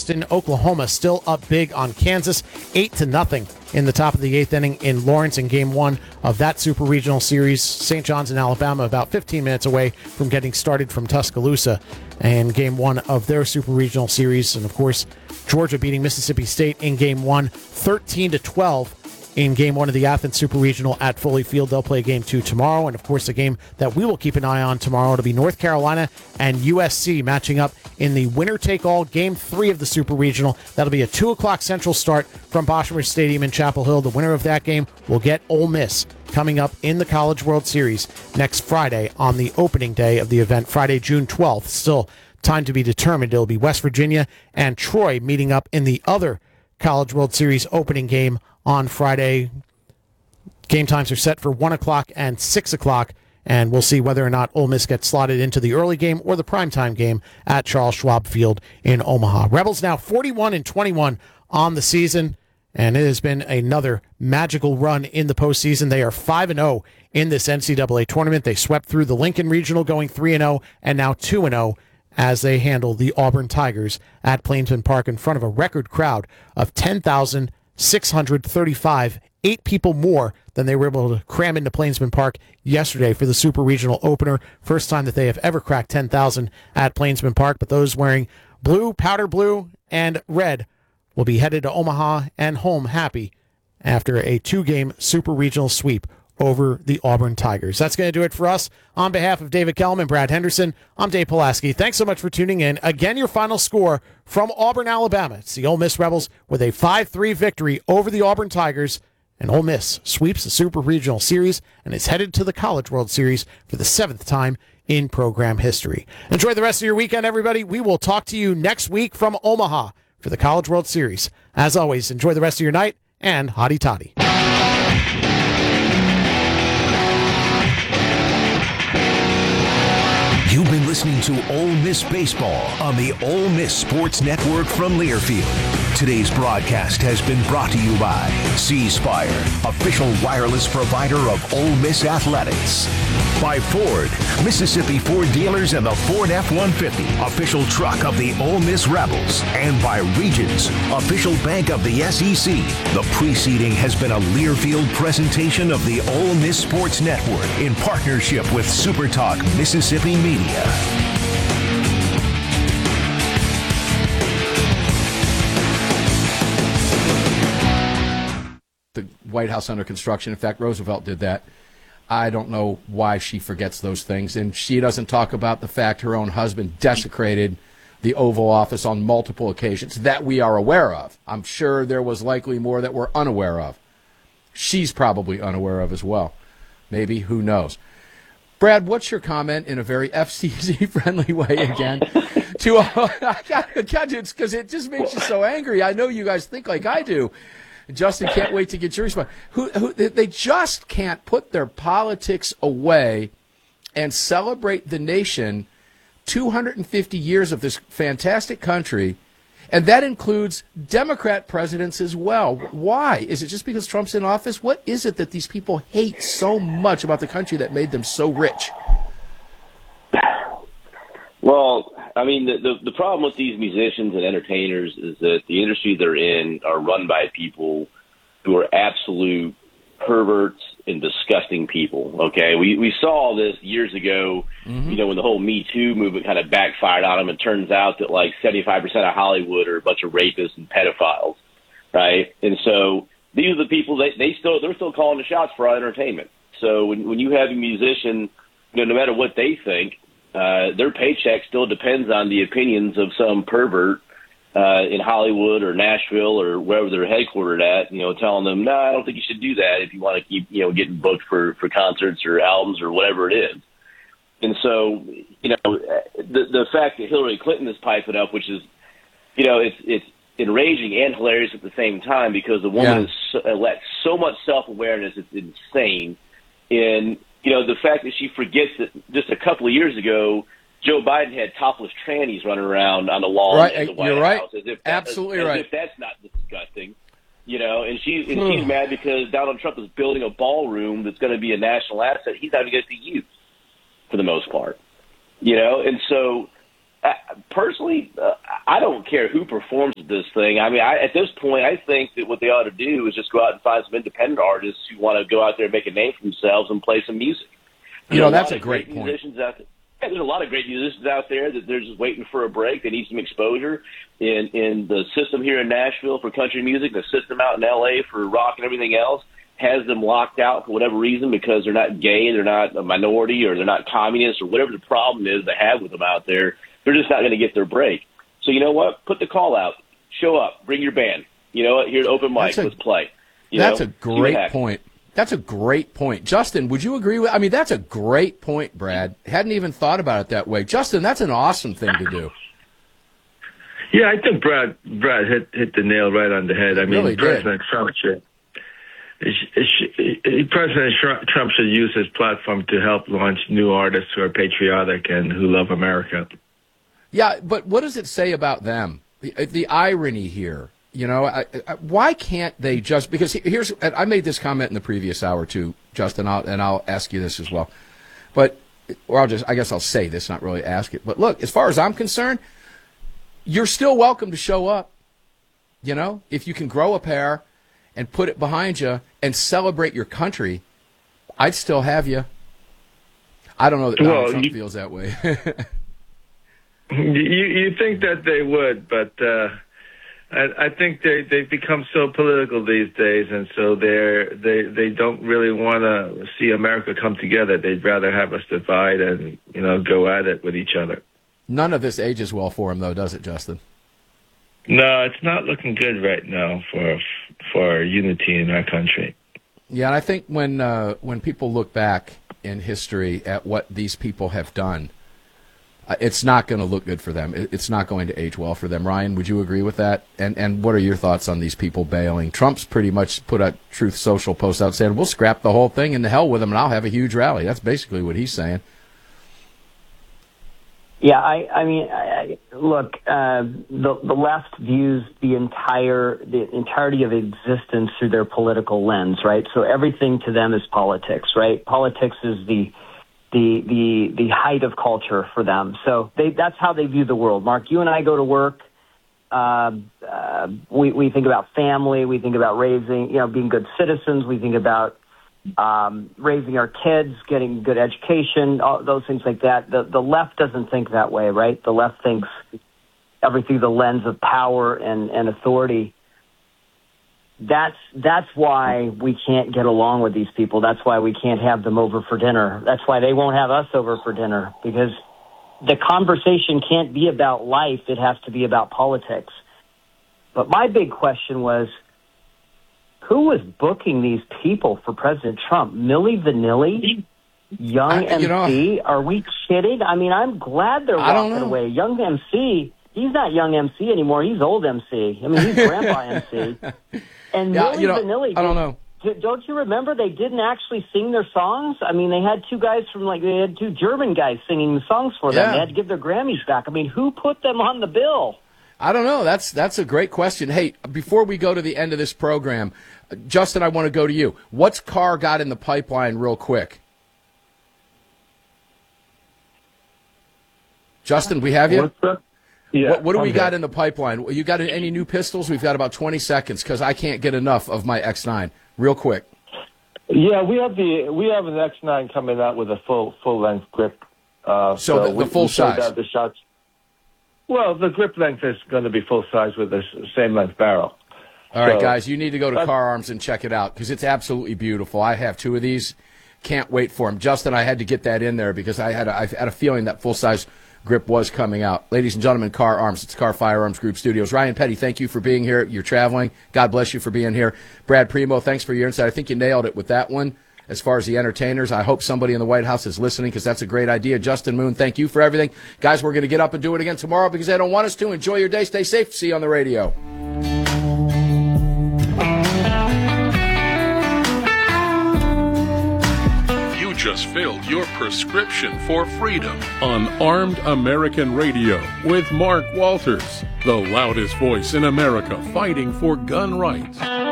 Austin. Oklahoma still up big on Kansas, 8-0 in the top of the 8th inning in Lawrence in Game 1 of that Super Regional Series. St. John's in Alabama about 15 minutes away from getting started from Tuscaloosa and Game 1 of their Super Regional Series. And, of course, Georgia beating Mississippi State in Game 1, 13-12. In Game 1 of the Athens Super Regional at Foley Field. They'll play Game 2 tomorrow. And, of course, the game that we will keep an eye on tomorrow to be North Carolina and USC matching up in the winner-take-all Game 3 of the Super Regional. That'll be a 2 o'clock Central start from Boschmer Stadium in Chapel Hill. The winner of that game will get Ole Miss coming up in the College World Series next Friday on the opening day of the event, Friday, June 12th. Still time to be determined. It'll be West Virginia and Troy meeting up in the other College World Series opening game on Friday. Game times are set for 1 o'clock and 6 o'clock, and we'll see whether or not Ole Miss gets slotted into the early game or the primetime game at Charles Schwab Field in Omaha. Rebels now 41-21 on the season, and it has been another magical run in the postseason. They are 5-0 in this NCAA tournament. They swept through the Lincoln Regional, going 3-0, and now 2-0 as they handle the Auburn Tigers at Plainsman Park in front of a record crowd of 10,635, 8 people more than they were able to cram into Plainsman Park yesterday for the Super Regional opener. First time that they have ever cracked 10,000 at Plainsman Park, but those wearing blue, powder blue, and red will be headed to Omaha and home happy after a 2-game Super Regional sweep over the Auburn Tigers. That's going to do it for us. On behalf of David Kellum and Brad Henderson, I'm Dave Pulaski. Thanks so much for tuning in. Again, your final score from Auburn, Alabama. It's the Ole Miss Rebels with a 5-3 victory over the Auburn Tigers. And Ole Miss sweeps the Super Regional Series and is headed to the College World Series for the 7th time in program history. Enjoy the rest of your weekend, everybody. We will talk to you next week from Omaha for the College World Series. As always, enjoy the rest of your night and hotty toddy. You've been listening to Ole Miss Baseball on the Ole Miss Sports Network from Learfield. Today's broadcast has been brought to you by C Spire, official wireless provider of Ole Miss Athletics. By Ford, Mississippi Ford dealers and the Ford F-150, official truck of the Ole Miss Rebels. And by Regions, official bank of the SEC. The preceding has been a Learfield presentation of the Ole Miss Sports Network in partnership with SuperTalk Mississippi Media. The White House under construction. In fact, Roosevelt did that. I don't know why she forgets those things. And she doesn't talk about the fact her own husband desecrated the Oval Office on multiple occasions that we are aware of. I'm sure there was likely more that we're unaware of. She's probably unaware of as well. Maybe, who knows? Brad, what's your comment in a very FCC-friendly way again? It's because it just makes you so angry. I know you guys think like I do. Justin can't wait to get your response. They just can't put their politics away and celebrate the nation 250 years of this fantastic country, and that includes Democrat presidents as well. Why? Is it just because Trump's in office? What is it that these people hate so much about the country that made them so rich? Well, I mean, the problem with these musicians and entertainers is that the industry they're in are run by people who are absolute perverts and disgusting people, okay? We saw this years ago, you know, when the whole Me Too movement kind of backfired on them. It turns out that like 75% of Hollywood are a bunch of rapists and pedophiles, right? And so these are the people they're still calling the shots for our entertainment. So when you have a musician, you know, no matter what they think, their paycheck still depends on the opinions of some pervert in Hollywood or Nashville or wherever they're headquartered at, you know, telling them, no, I don't think you should do that if you want to keep, you know, getting booked for concerts or albums or whatever it is. And so, you know, the fact that Hillary Clinton is piping up, which is, you know, it's enraging and hilarious at the same time because the woman lacks so much self-awareness, it's insane. And, you know, the fact that she forgets that just a couple of years ago, Joe Biden had topless trannies running around on the lawn at the White House. As if Absolutely as right. if that's not disgusting, you know. And she's mad because Donald Trump is building a ballroom that's going to be a national asset. He's not even going to use for the most part, you know. And so Personally, I don't care who performs this thing. I mean, at this point, I think that what they ought to do is just go out and find some independent artists who want to go out there and make a name for themselves and play some music. That's a great point. Musicians out there. Yeah, there's a lot of great musicians out there that they're just waiting for a break. They need some exposure in the system here in Nashville for country music, the system out in L.A. for rock and everything else. Has them locked out for whatever reason because they're not gay, they're not a minority, or they're not communists, or whatever the problem is they have with them out there. They're just not going to get their break. So you know what? Put the call out. Show up. Bring your band. You know what? Here's open mic. Let's play. That's a great point. That's a great point. Justin, would you agree with? I mean, that's a great point, Brad. Hadn't even thought about it that way. Justin, that's an awesome thing to do. Yeah, I think Brad hit the nail right on the head. I mean, President Trump should use his platform to help launch new artists who are patriotic and who love America. Yeah, but what does it say about them? The irony here, why can't they just? Because I made this comment in the previous hour too, Justin, and I'll ask you this as well. I guess I'll say this, not really ask it. But look, as far as I'm concerned, you're still welcome to show up. If you can grow a pair and put it behind you and celebrate your country, I'd still have you. I don't know that Donald Trump feels that way. You think that they would, but I think they've become so political these days, and so they don't really want to see America come together. They'd rather have us divide and go at it with each other. None of this ages well for him, though, does it, Justin? No, it's not looking good right now for unity in our country. Yeah, and I think when people look back in history at what these people have done, it's not going to look good for them. It's not going to age well for them. Ryan, would you agree with that? And what are your thoughts on these people bailing? Trump's pretty much put a Truth Social post out saying, we'll scrap the whole thing and the hell with them, and I'll have a huge rally. That's basically what he's saying. Yeah, I mean, look, the left views the entirety of existence through their political lens, right? So everything to them is politics, right? Politics is the height of culture for them. So that's how they view the world. Mark, you and I go to work. We think about family. We think about raising, being good citizens. We think about raising our kids, getting good education, all those things like that. The left doesn't think that way, right? The left thinks everything through the lens of power and authority. That's why we can't get along with these people. That's why we can't have them over for dinner. That's why they won't have us over for dinner, because the conversation can't be about life. It has to be about politics. But my big question was, who was booking these people for President Trump? Milli Vanilli? Young MC? Are we kidding? I mean, I'm glad they're walking away. Young MC, he's not young MC anymore. He's old MC. I mean, he's grandpa MC. And Milli Vanilli, I don't know. Don't you remember they didn't actually sing their songs? I mean, they had two German guys singing the songs for them. They had to give their Grammys back. I mean, who put them on the bill? I don't know. That's a great question. Hey, before we go to the end of this program, Justin, I want to go to you. What's Carr got in the pipeline real quick? Justin, we have you? Yeah, what do we got in the pipeline? You got any new pistols? We've got about 20 seconds because I can't get enough of my X9. Real quick. Yeah, we have an X9 coming out with a full length grip. So the full size. The shots. Well, the grip length is going to be full size with the same length barrel. All right, guys, you need to go to Carr Arms and check it out because it's absolutely beautiful. I have two of these. Can't wait for them. Justin, I had to get that in there because I had a feeling that full size grip was coming out. Ladies and gentlemen, Carr Arms. It's Carr Firearms Group Studios. Ryan Petty, thank you for being here. You're traveling. God bless you for being here. Brad Primo, thanks for your insight. I think you nailed it with that one. As far as the entertainers, I hope somebody in the White House is listening because that's a great idea. Justin Moon, thank you for everything. Guys, we're going to get up and do it again tomorrow because they don't want us to. Enjoy your day. Stay safe. See you on the radio. You just filled your prescription for freedom on Armed American Radio with Mark Walters, the loudest voice in America fighting for gun rights.